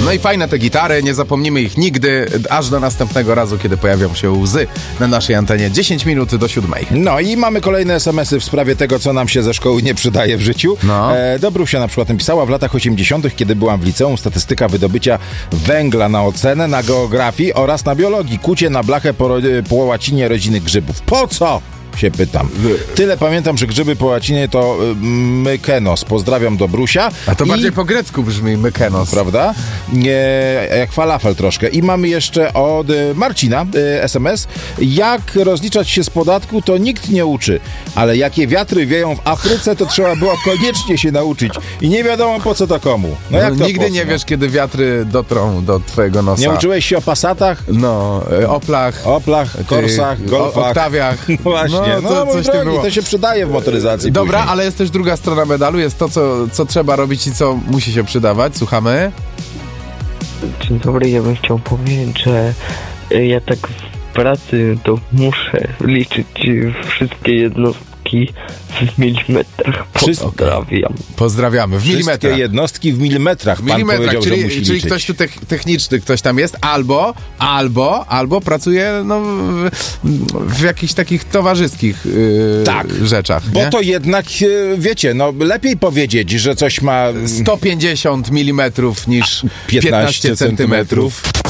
No i fajne te gitary, nie zapomnimy ich nigdy, aż do następnego razu, kiedy pojawią się łzy na naszej antenie. 10 minut do 7. No i mamy kolejne SMS-y w sprawie tego, co nam się ze szkoły nie przydaje w życiu. No. Dobrusia na przykład napisała: w latach 80., kiedy byłam w liceum, statystyka wydobycia węgla na ocenę, na geografii oraz na biologii. Kucie na blachę po łacinie rodziny grzybów. Po co? Się pytam. Tyle pamiętam, że grzyby po łacinie to mykenos. Pozdrawiam Dobrusia. A to bardziej po grecku brzmi mykenos. Prawda? Jak falafel troszkę. I mamy jeszcze od Marcina SMS. Jak rozliczać się z podatku, to nikt nie uczy. Ale jakie wiatry wieją w Afryce, to trzeba było koniecznie się nauczyć. I nie wiadomo po co to komu. No jak to nigdy nie wiesz, kiedy wiatry dotrą do twojego nosa. Nie uczyłeś się o Passatach? No, Oplach, Corsach, Golfach. Oktawiach. No właśnie. Coś drogi, było. to się przydaje w motoryzacji. Dobra, później. ale jest też druga strona medalu. Jest to, co trzeba robić i co musi się przydawać. Słuchamy. Dzień dobry, ja bym chciał powiedzieć, że ja tak w pracy to muszę liczyć wszystkie jednostki w milimetrach. Pozdrawiam. Pozdrawiamy. W Wszystkie milimetrach. jednostki w milimetrach. W milimetrach, powiedział, że musi czyli liczyć. ktoś tu techniczny, ktoś tam jest, albo pracuje w jakichś takich towarzyskich rzeczach. Bo nie? to jednak, wiecie, lepiej powiedzieć, że coś ma 150 mm niż 15 centymetrów.